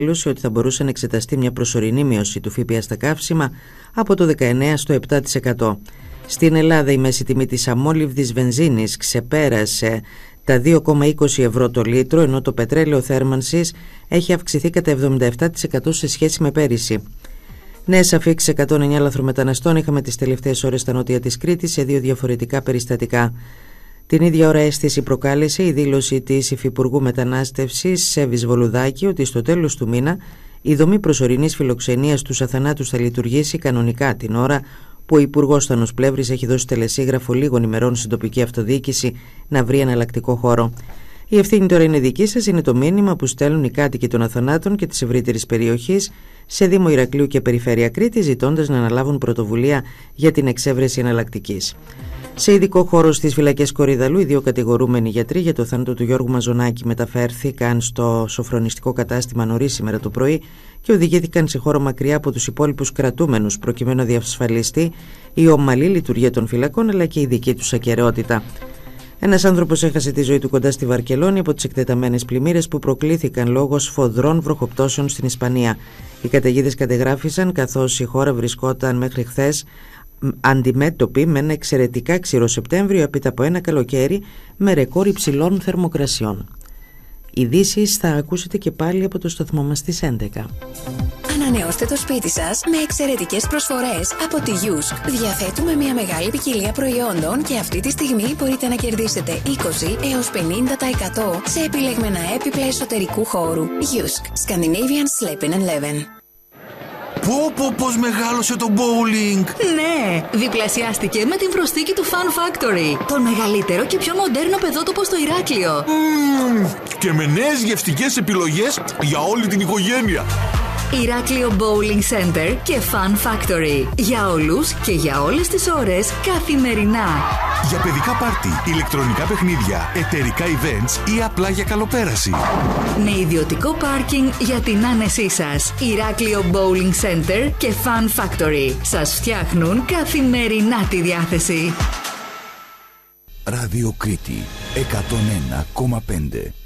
ότι θα μπορούσε να εξεταστεί μια προσωρινή μείωση του ΦΠΑ στα καύσιμα από το 19% στο 7%. Στην Ελλάδα η μέση τιμή της αμόλυβδης βενζίνης ξεπέρασε τα 2,20 ευρώ το λίτρο, ενώ το πετρέλαιο θέρμανσης έχει αυξηθεί κατά 77% σε σχέση με πέρυσι. Νέες αφίξεις 109 λαθρομεταναστών είχαμε τις τελευταίες ώρες στα νότια της Κρήτης σε 2 διαφορετικά περιστατικά. Την ίδια ώρα αίσθηση προκάλεσε η δήλωση της Υφυπουργού Μετανάστευσης Σέβης Βολουδάκη ότι στο τέλος του μήνα η δομή προσωρινής φιλοξενίας στους αθανάτους θα λειτουργήσει κανονικά την ώρα που ο Υπουργός Θανος Πλεύρης έχει δώσει τελεσίγραφο λίγων ημερών στην τοπική αυτοδιοίκηση να βρει εναλλακτικό χώρο. Η ευθύνη τώρα είναι δική σας, είναι το μήνυμα που στέλνουν οι κάτοικοι των αθανάτων και της ευρύτερης περιοχής σε Δήμο Ηρακλείου και Περιφέρεια Κρήτης, ζητώντας να αναλάβουν πρωτοβουλία για την εξέβρεση εναλλακτικής. Σε ειδικό χώρο στις φυλακές Κορυδαλού, οι 2 κατηγορούμενοι γιατροί για το θάνατο του Γιώργου Μαζονάκη μεταφέρθηκαν στο σοφρονιστικό κατάστημα νωρίς σήμερα το πρωί και οδηγήθηκαν σε χώρο μακριά από τους υπόλοιπους κρατούμενους, προκειμένου να διασφαλιστεί η ομαλή λειτουργία των φυλακών αλλά και η δική τους ακεραιότητα. Ένας άνθρωπος έχασε τη ζωή του κοντά στη Βαρκελόνη από τις εκτεταμένες πλημμύρες που προκλήθηκαν λόγω σφοδρών βροχοπτώσεων στην Ισπανία. Οι καταιγίδες κατεγράφησαν καθώς η χώρα βρισκόταν μέχρι χθες αντιμέτωπη με ένα εξαιρετικά ξηρό Σεπτέμβριο έπειτα από ένα καλοκαίρι με ρεκόρ υψηλών θερμοκρασιών. Ειδήσεις θα ακούσετε και πάλι από το σταθμό μας στις 11. Ανανεώστε το σπίτι σας με εξαιρετικές προσφορές από τη Yusk. Διαθέτουμε μια μεγάλη ποικιλία προϊόντων και αυτή τη στιγμή μπορείτε να κερδίσετε 20 έως 50% σε επιλεγμένα έπιπλα εσωτερικού χώρου. Yusk. Scandinavian Sleeping and Leven. Πώς μεγάλωσε το bowling! Ναι, διπλασιάστηκε με την προσθήκη του Fun Factory. Το μεγαλύτερο και πιο μοντέρνο παιδότοπο στο Ηράκλειο. Και με νέες γευστικές επιλογές για όλη την οικογένεια. Ηράκλειο Bowling Center και Fun Factory. Για όλους και για όλες τις ώρες, καθημερινά. Για παιδικά πάρτι, ηλεκτρονικά παιχνίδια, εταιρικά events ή απλά για καλοπέραση. Με ιδιωτικό πάρκινγκ για την άνεσή σας. Ηράκλειο Bowling Center και Fun Factory. Σας φτιάχνουν καθημερινά τη διάθεση. Ράδιο Κρήτη 101,5.